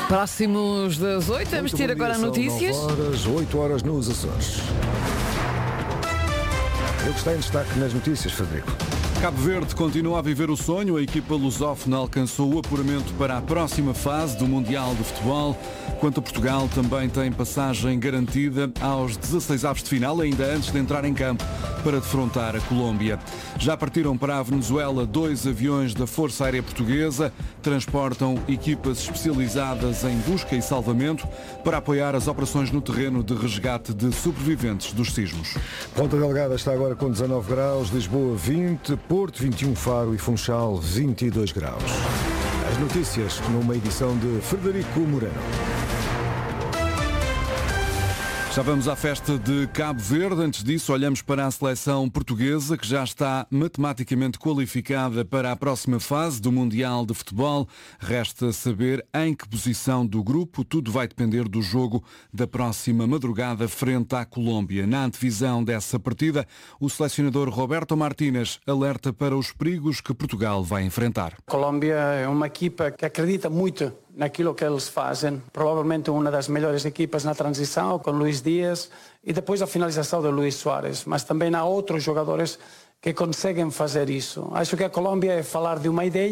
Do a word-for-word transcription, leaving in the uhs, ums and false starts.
Próximos das oito, vamos ter agora notícias. nove horas, oito horas nos Açores. Eu gostei em destaque nas notícias, Frederico. Cabo Verde continua a viver o sonho. A equipa lusófona alcançou o apuramento para a próxima fase do Mundial de Futebol. Quanto a Portugal, também tem passagem garantida aos dezasseis avos de final, ainda antes de entrar em campo para defrontar a Colômbia. Já partiram para a Venezuela dois aviões da Força Aérea Portuguesa. Transportam equipas especializadas em busca e salvamento para apoiar as operações no terreno de resgate de sobreviventes dos sismos. Ponta Delgada está agora com dezanove graus, Lisboa vinte, Porto vinte e um, Faro e Funchal vinte e dois graus. As notícias numa edição de Frederico Moreno. Já vamos à festa de Cabo Verde. Antes disso, olhamos para a seleção portuguesa, que já está matematicamente qualificada para a próxima fase do Mundial de Futebol. Resta saber em que posição do grupo. Tudo vai depender do jogo da próxima madrugada frente à Colômbia. Na antevisão dessa partida, o selecionador Roberto Martínez alerta para os perigos que Portugal vai enfrentar. A Colômbia é uma equipa que acredita muito naquilo que eles fazem, provavelmente uma das melhores equipas na transição, com Luís Dias e depois a finalização de Luís Soares, mas também há outros jogadores que conseguem fazer isso. Acho que a Colômbia é falar de uma ideia